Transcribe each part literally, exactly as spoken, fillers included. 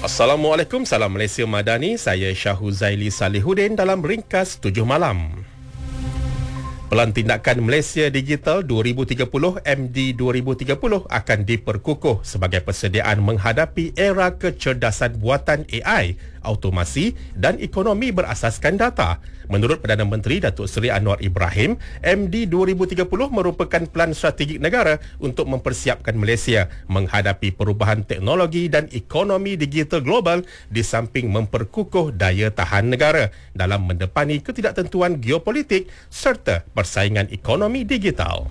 Assalamualaikum, salam Malaysia Madani. Saya Syahuzaili Salihuddin dalam Ringkas tujuh Malam. Pelan Tindakan Malaysia Digital dua ribu tiga puluh M D dua ribu tiga puluh akan diperkukuh sebagai persediaan menghadapi era kecerdasan buatan A I, automasi dan ekonomi berasaskan data. Menurut Perdana Menteri Datuk Seri Anwar Ibrahim, M D dua ribu tiga puluh merupakan pelan strategik negara untuk mempersiapkan Malaysia menghadapi perubahan teknologi dan ekonomi digital global di samping memperkukuh daya tahan negara dalam mendepani ketidaktentuan geopolitik serta persaingan ekonomi digital.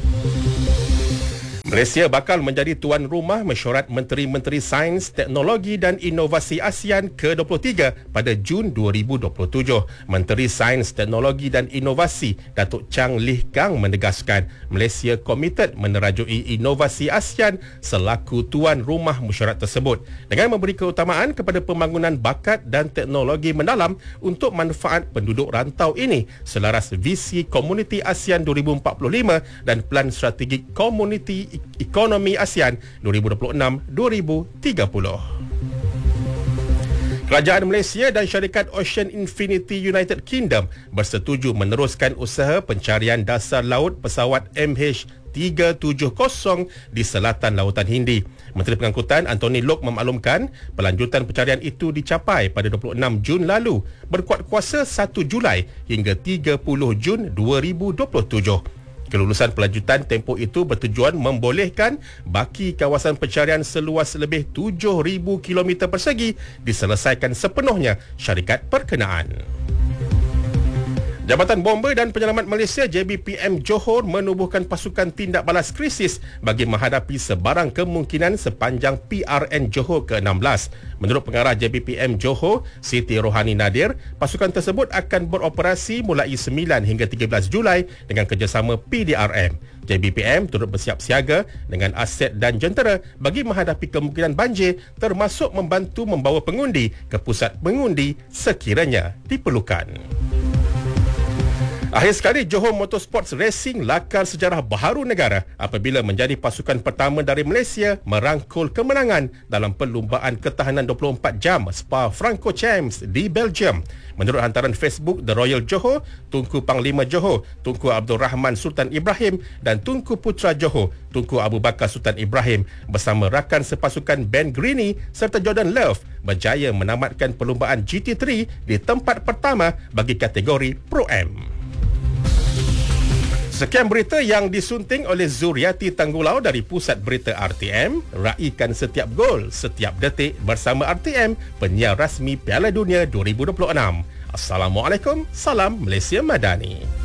Malaysia bakal menjadi tuan rumah mesyuarat Menteri-Menteri Sains, Teknologi dan Inovasi ASEAN ke dua puluh tiga pada Jun dua ribu dua puluh tujuh. Menteri Sains, Teknologi dan Inovasi Datuk Chang Lih Kang menegaskan Malaysia komited menerajui inovasi ASEAN selaku tuan rumah mesyuarat tersebut dengan memberi keutamaan kepada pembangunan bakat dan teknologi mendalam untuk manfaat penduduk rantau ini selaras visi Komuniti ASEAN dua ribu empat puluh lima dan Pelan Strategik Komuniti Ekonomi ASEAN dua ribu dua puluh enam hingga dua ribu tiga puluh. Kerajaan Malaysia dan syarikat Ocean Infinity United Kingdom bersetuju meneruskan usaha pencarian dasar laut pesawat M H tiga tujuh kosong di selatan Lautan Hindi. Menteri Pengangkutan Anthony Loke memaklumkan pelanjutan pencarian itu dicapai pada dua puluh enam Jun lalu berkuat kuasa satu Julai hingga tiga puluh Jun dua ribu dua puluh tujuh. Kelulusan pelanjutan tempoh itu bertujuan membolehkan baki kawasan pencarian seluas lebih tujuh ribu kilometer persegi diselesaikan sepenuhnya syarikat perkenaan. Jabatan Bomber dan Penyelamat Malaysia J B P M Johor menubuhkan pasukan tindak balas krisis bagi menghadapi sebarang kemungkinan sepanjang P R N Johor ke enam belas. Menurut pengarah J B P M Johor, Siti Rohani Nadir, pasukan tersebut akan beroperasi mulai sembilan hingga tiga belas Julai dengan kerjasama P D R M. J B P M turut bersiap siaga dengan aset dan jentera bagi menghadapi kemungkinan banjir termasuk membantu membawa pengundi ke pusat pengundi sekiranya diperlukan. Akhir sekali, Johor Motorsports Racing lakar sejarah baharu negara apabila menjadi pasukan pertama dari Malaysia merangkul kemenangan dalam perlumbaan ketahanan dua puluh empat jam Spa-Francorchamps di Belgium. Menurut hantaran Facebook The Royal Johor, Tunku Panglima Johor, Tunku Abdul Rahman Sultan Ibrahim dan Tunku Putra Johor, Tunku Abu Bakar Sultan Ibrahim bersama rakan sepasukan Ben Greeny serta Jordan Love berjaya menamatkan perlumbaan G T tiga di tempat pertama bagi kategori Pro-Am. Sekian berita yang disunting oleh Zuriati Tanggulau dari Pusat Berita R T M. Raikan setiap gol, setiap detik bersama R T M, penyiar rasmi Piala Dunia dua ribu dua puluh enam. Assalamualaikum, salam Malaysia Madani.